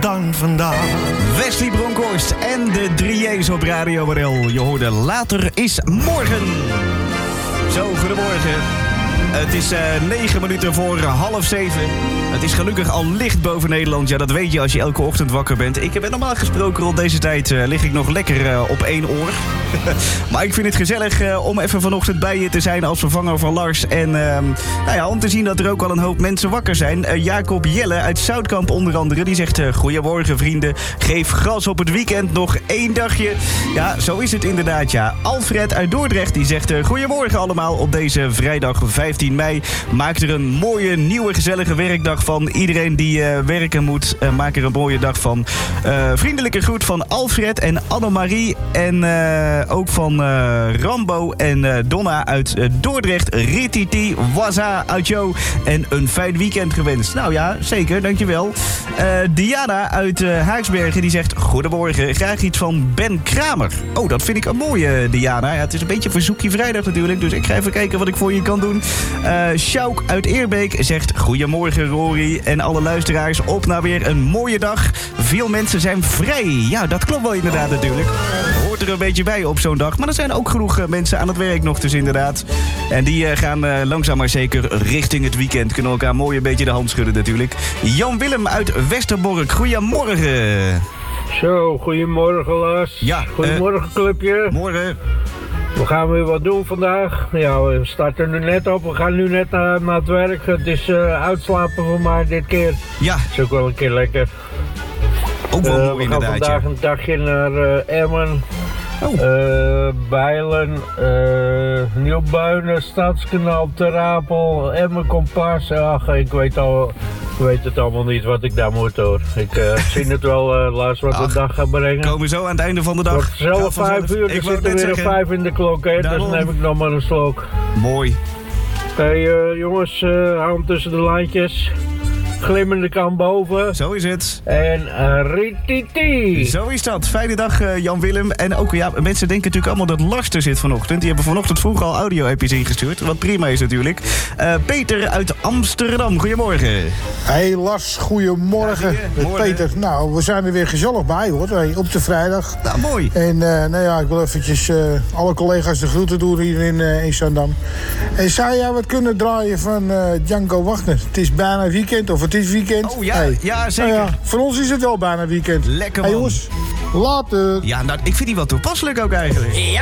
dan vandaag. Wesley Bronkhorst en de 3J's op Radio Barel. Je hoorde later is morgen. Zo, goedemorgen. Het is 9 minuten voor 6:30. Het is gelukkig al licht boven Nederland. Ja, dat weet je als je elke ochtend wakker bent. Ik heb normaal gesproken rond deze tijd lig ik nog lekker op 1 oor. Maar ik vind het gezellig om even vanochtend bij je te zijn als vervanger van Lars. En om te zien dat er ook al een hoop mensen wakker zijn. Jacob Jelle uit Zoutkamp onder andere. Die zegt, goedemorgen vrienden. Geef gas op het weekend, nog 1 dagje. Ja, zo is het inderdaad, ja. Alfred uit Dordrecht die zegt, goedemorgen allemaal op deze vrijdag 15 mei. Maak er een mooie, nieuwe, gezellige werkdag van. Iedereen die werken moet, maak er een mooie dag van. Vriendelijke groet van Alfred en Annemarie. En ook van Rambo en Donna uit Dordrecht. Rititi, Waza, Adjo. En een fijn weekend gewenst. Nou ja, zeker, dankjewel. Diana uit Haaksbergen die zegt, goedemorgen, graag iets van Ben Kramer. Oh, dat vind ik een mooie, Diana. Ja, het is een beetje verzoekje vrijdag natuurlijk. Dus ik ga even kijken wat ik voor je kan doen. Sjouk uit Eerbeek zegt, goedemorgen Rory en alle luisteraars. Op naar weer een mooie dag. Veel mensen zijn vrij. Ja, dat klopt wel inderdaad natuurlijk. Hoort er een beetje bij op zo'n dag. Maar er zijn ook genoeg mensen aan het werk nog dus inderdaad. En die gaan langzaam maar zeker richting het weekend. Kunnen elkaar mooi een beetje de hand schudden natuurlijk. Jan Willem uit Westerbork. Goedemorgen. Zo, goedemorgen Lars. Ja, goedemorgen clubje. Morgen. We gaan weer wat doen vandaag. Ja, we starten er net op. We gaan nu net naar het werk. Het is uitslapen voor mij dit keer. Ja. Is ook wel een keer lekker. Ook wel mooi we inderdaad, gaan vandaag een dagje naar Emmen. Bijlen, Nieuwbuinen, Stadskanaal, Terapel, Emmen Kompas. Ach, ik weet het allemaal niet wat ik daar moet hoor. Ik zie het wel, Lars, wat de dag gaat brengen. Komen zo aan het einde van de dag. Het wordt zelf 5 uur, er zitten weer 5 in de klok, hè, dus neem ik nog maar een slok. Mooi. Oké, jongens, hou hem tussen de lijntjes. Glimmende kan boven. Zo is het. En rititi. Zo is dat. Fijne dag, Jan Willem. En ook, ja, mensen denken natuurlijk allemaal dat Lars er zit vanochtend. Die hebben vanochtend vroeg al audio-appjes ingestuurd. Wat prima is natuurlijk. Peter uit Amsterdam. Goedemorgen. Hey Lars, goedemorgen. Met Peter. Nou, we zijn er weer gezellig bij hoor. Op de vrijdag. Nou, mooi. En ik wil eventjes alle collega's de groeten doen hier in Zandam. En zou jij wat kunnen draaien van Django Wagner? Het is bijna weekend, of het is weekend. Oh ja, ja zeker. Nou ja, voor ons is het wel bijna weekend. Lekker man. Hey jongens, later. Ja, nou, ik vind die wel toepasselijk ook eigenlijk. Ja.